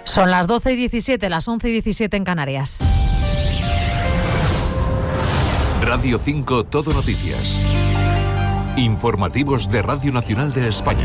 Son las 12:17, las 11:17 en Canarias. Radio 5 Todo Noticias. Informativos de Radio Nacional de España.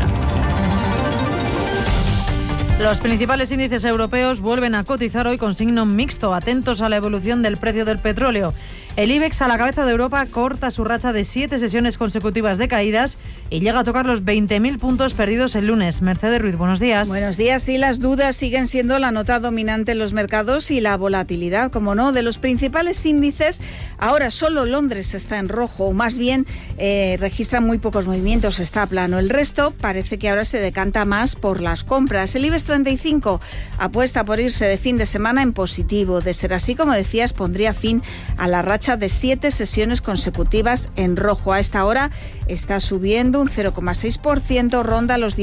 Los principales índices europeos vuelven a cotizar hoy con signo mixto, atentos a la evolución del precio del petróleo. El IBEX, a la cabeza de Europa, corta su racha de 7 sesiones consecutivas de caídas y llega a tocar los 20.000 puntos perdidos el lunes. Mercedes Ruiz, buenos días. Buenos días. Sí, las dudas siguen siendo la nota dominante en los mercados y la volatilidad, como no, de los principales índices. Ahora solo Londres está en rojo, o más bien registra muy pocos movimientos, está plano. El resto parece que ahora se decanta más por las compras. El IBEX 35 apuesta por irse de fin de semana en positivo. De ser así, como decías, pondría fin a la racha de 7 sesiones consecutivas en rojo. A esta hora está subiendo un 0,6%, ronda los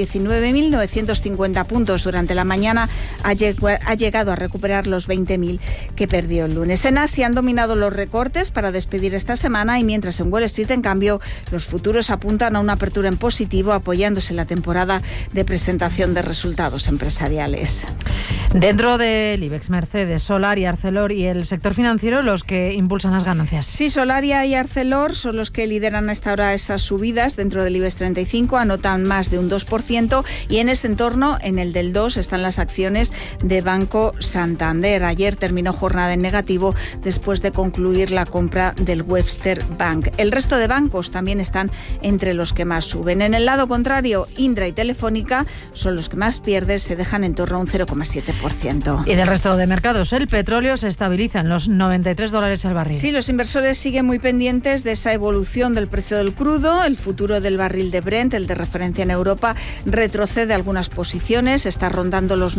19.950 puntos. Durante la mañana ha llegado a recuperar los 20.000 que perdió el lunes. En Asia han dominado los recortes para despedir esta semana y mientras en Wall Street, en cambio, los futuros apuntan a una apertura en positivo apoyándose en la temporada de presentación de resultados empresariales. Dentro del IBEX, Mercedes, Solar y Arcelor y el sector financiero los que impulsan las ganancias. Sí, Solaria y Arcelor son los que lideran hasta ahora esas subidas. Dentro del IBEX 35 anotan más de un 2% y en ese entorno, en el del 2, están las acciones de Banco Santander. Ayer terminó jornada en negativo después de concluir la compra del Webster Bank. El resto de bancos también están entre los que más suben. En el lado contrario, Indra y Telefónica son los que más pierden, se dejan en torno a un 0,7%. Y del resto de mercados, el petróleo se estabiliza en los $93 el barril. Sí, los inversores siguen muy pendientes de esa evolución del precio del crudo. El futuro del barril de Brent, el de referencia en Europa, retrocede algunas posiciones. Está rondando los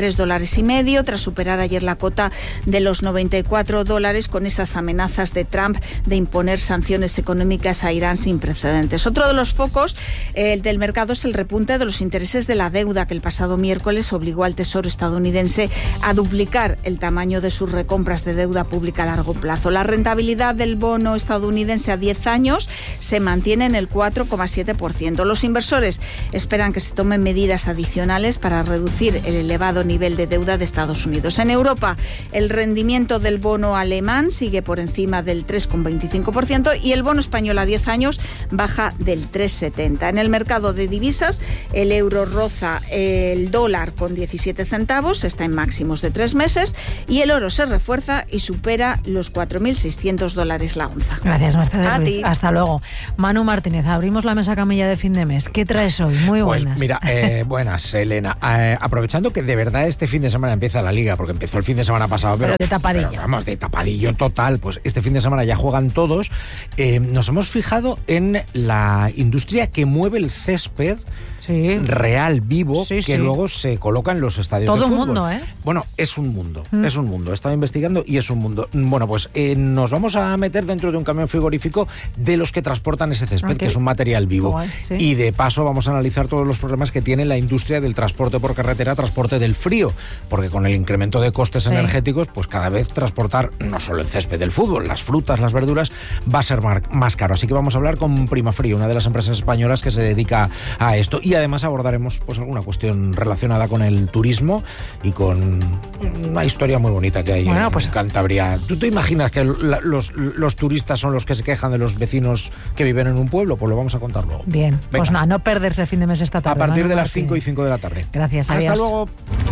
$93,5 tras superar ayer la cota de los $94 con esas amenazas de Trump de imponer sanciones económicas a Irán sin precedentes. Otro de los focos del mercado es el repunte de los intereses de la deuda que el pasado miércoles obligó al Tesoro estadounidense a duplicar el tamaño de sus recompras de deuda pública a largo plazo. La rentabilidad del bono estadounidense a 10 años se mantiene en el 4,7%. Los inversores esperan que se tomen medidas adicionales para reducir el elevado nivel de deuda de Estados Unidos. En Europa, el rendimiento del bono alemán sigue por encima del 3,25% y el bono español a 10 años baja del 3,70. En el mercado de divisas, el euro roza el dólar con 17 centavos, está en máximos de 3 meses y el oro se refuerza y supera los $4.600 la onza. Gracias, Mercedes. A ti. Hasta luego. Manu Martínez, abrimos la mesa camilla de fin de mes. ¿Qué traes hoy? Muy buenas. Pues mira, buenas, Elena. Aprovechando que de verdad este fin de semana empieza la Liga, porque empezó el fin de semana pasado, pero de tapadillo. Pero vamos, de tapadillo total. Pues este fin de semana ya juegan todos. Nos hemos fijado en la industria que mueve el césped. Sí. Real, vivo, sí, que sí. luego se coloca en los estadios todo de fútbol. Un mundo, ¿eh? Bueno, es un mundo, es un mundo. He estado investigando y es un mundo. Bueno, pues nos vamos a meter dentro de un camión frigorífico de los que transportan ese césped, que es un material vivo. Guay, sí. Y de paso vamos a analizar todos los problemas que tiene la industria del transporte por carretera, transporte del frío, porque con el incremento de costes energéticos, pues cada vez transportar no solo el césped del fútbol, las frutas, las verduras, va a ser más caro. Así que vamos a hablar con Primafrío, una de las empresas españolas que se dedica a esto. Y además abordaremos pues alguna cuestión relacionada con el turismo y con una historia muy bonita que hay en Cantabria. ¿Tú te imaginas que los turistas son los que se quejan de los vecinos que viven en un pueblo? Pues lo vamos a contar luego. Bien, venga. Pues nada, no perderse el fin de mes esta tarde. A partir de las Martín. 5 y 5 de la tarde. Gracias, Hasta adiós. luego.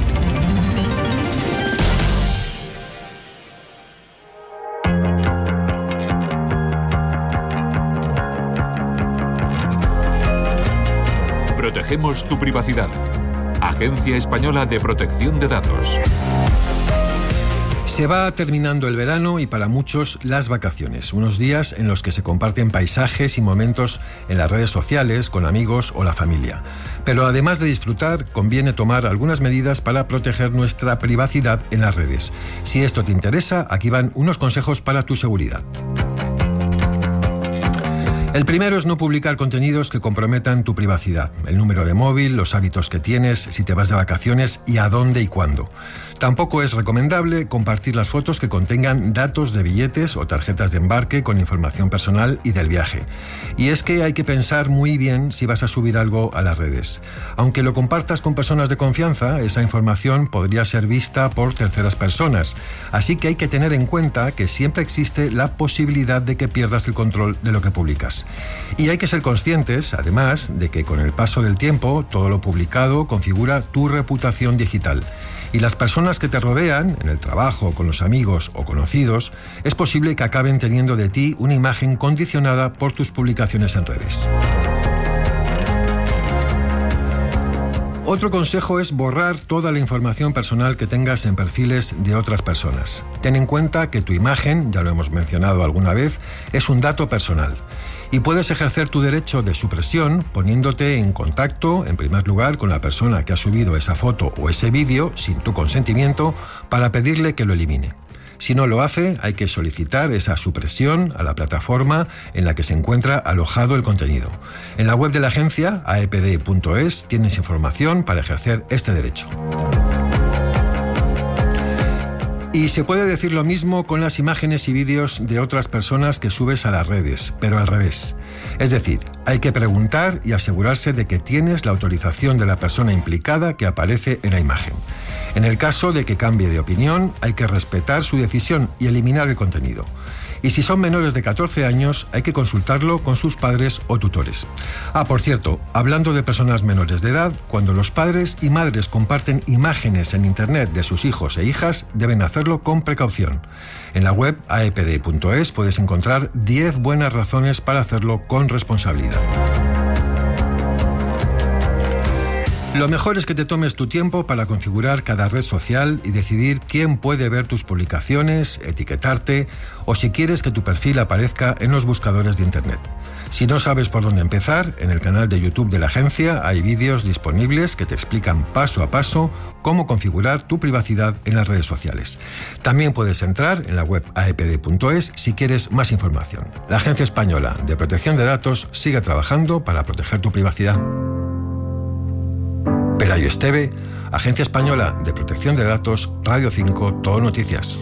Protegemos tu privacidad. Agencia Española de Protección de Datos. Se va terminando el verano y para muchos las vacaciones, unos días en los que se comparten paisajes y momentos en las redes sociales, con amigos o la familia. Pero además de disfrutar, conviene tomar algunas medidas para proteger nuestra privacidad en las redes. Si esto te interesa, aquí van unos consejos para tu seguridad. El primero es no publicar contenidos que comprometan tu privacidad, el número de móvil, los hábitos que tienes, si te vas de vacaciones y a dónde y cuándo. Tampoco es recomendable compartir las fotos que contengan datos de billetes o tarjetas de embarque con información personal y del viaje. Y es que hay que pensar muy bien si vas a subir algo a las redes. Aunque lo compartas con personas de confianza, esa información podría ser vista por terceras personas. Así que hay que tener en cuenta que siempre existe la posibilidad de que pierdas el control de lo que publicas. Y hay que ser conscientes, además, de que con el paso del tiempo, todo lo publicado configura tu reputación digital. Y las personas que te rodean, en el trabajo, con los amigos o conocidos, es posible que acaben teniendo de ti una imagen condicionada por tus publicaciones en redes. Otro consejo es borrar toda la información personal que tengas en perfiles de otras personas. Ten en cuenta que tu imagen, ya lo hemos mencionado alguna vez, es un dato personal. Y puedes ejercer tu derecho de supresión poniéndote en contacto, en primer lugar, con la persona que ha subido esa foto o ese vídeo, sin tu consentimiento, para pedirle que lo elimine. Si no lo hace, hay que solicitar esa supresión a la plataforma en la que se encuentra alojado el contenido. En la web de la agencia, aepd.es, tienes información para ejercer este derecho. Y se puede decir lo mismo con las imágenes y vídeos de otras personas que subes a las redes, pero al revés. Es decir, hay que preguntar y asegurarse de que tienes la autorización de la persona implicada que aparece en la imagen. En el caso de que cambie de opinión, hay que respetar su decisión y eliminar el contenido. Y si son menores de 14 años, hay que consultarlo con sus padres o tutores. Por cierto, hablando de personas menores de edad, cuando los padres y madres comparten imágenes en Internet de sus hijos e hijas, deben hacerlo con precaución. En la web aepd.es puedes encontrar 10 buenas razones para hacerlo con responsabilidad. Lo mejor es que te tomes tu tiempo para configurar cada red social y decidir quién puede ver tus publicaciones, etiquetarte o si quieres que tu perfil aparezca en los buscadores de Internet. Si no sabes por dónde empezar, en el canal de YouTube de la agencia hay vídeos disponibles que te explican paso a paso cómo configurar tu privacidad en las redes sociales. También puedes entrar en la web aepd.es si quieres más información. La Agencia Española de Protección de Datos sigue trabajando para proteger tu privacidad. Pelayo Esteve, Agencia Española de Protección de Datos, Radio 5, Todo Noticias.